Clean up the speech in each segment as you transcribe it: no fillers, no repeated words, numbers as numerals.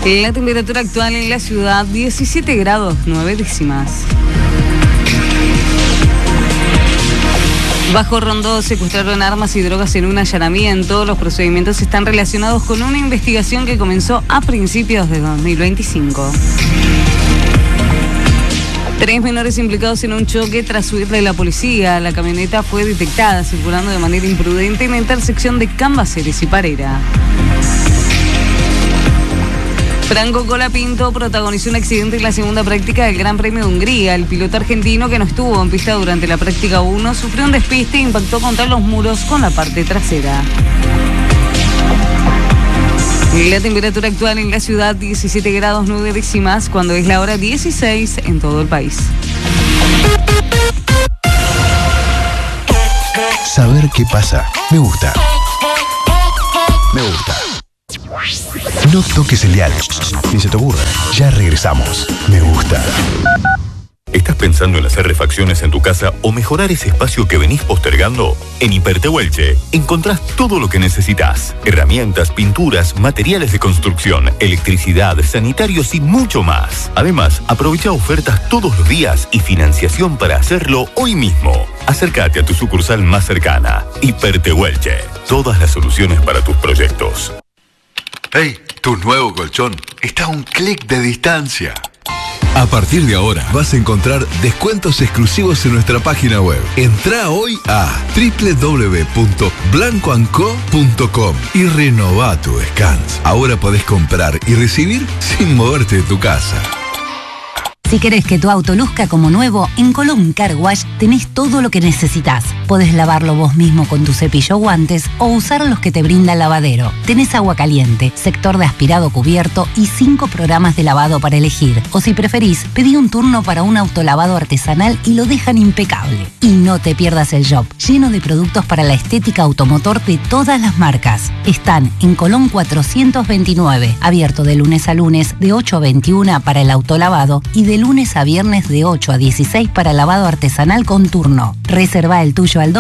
La temperatura actual en la ciudad, 17 grados 9 décimas. Bajo Rondó secuestraron armas y drogas en un allanamiento. Los procedimientos están relacionados con una investigación que comenzó a principios de 2025. 3 menores implicados en un choque tras huir de la policía. La camioneta fue detectada circulando de manera imprudente en la intersección de Cambaceres y Parera. Franco Colapinto protagonizó un accidente en la segunda práctica del Gran Premio de Hungría. El piloto argentino, que no estuvo en pista durante la práctica 1, sufrió un despiste e impactó contra los muros con la parte trasera. La temperatura actual en la ciudad, 17 grados 9 décimas, cuando es la hora 16 en todo el país. Saber qué pasa. Me gusta. Me gusta. No toques el dial, ni se te ocurra. Ya regresamos. Me gusta. ¿Estás pensando en hacer refacciones en tu casa o mejorar ese espacio que venís postergando? En Hipertehuelche encontrás todo lo que necesitas. Herramientas, pinturas, materiales de construcción, electricidad, sanitarios y mucho más. Además, aprovecha ofertas todos los días y financiación para hacerlo hoy mismo. Acércate a tu sucursal más cercana. Hipertehuelche. Todas las soluciones para tus proyectos. ¡Hey! Tu nuevo colchón está a un clic de distancia. A partir de ahora vas a encontrar descuentos exclusivos en nuestra página web. Entrá hoy a www.blancoandco.com y renová tu Scans. Ahora podés comprar y recibir sin moverte de tu casa. Si querés que tu auto luzca como nuevo, en Colón Car Wash tenés todo lo que necesitas. Podés lavarlo vos mismo con tu cepillo o guantes o usar los que te brinda el lavadero. Tenés agua caliente, sector de aspirado cubierto y 5 programas de lavado para elegir. O si preferís, pedí un turno para un autolavado artesanal y lo dejan impecable. Y no te pierdas el shop, lleno de productos para la estética automotor de todas las marcas. Están en Colón 429, abierto de lunes a lunes de 8 a 21 para el autolavado y de lunes a viernes de 8 a 16 para lavado artesanal con turno. Reserva el tuyo al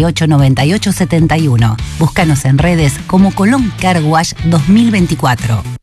291-468-9871. Búscanos en redes como Colón Car Wash 2024.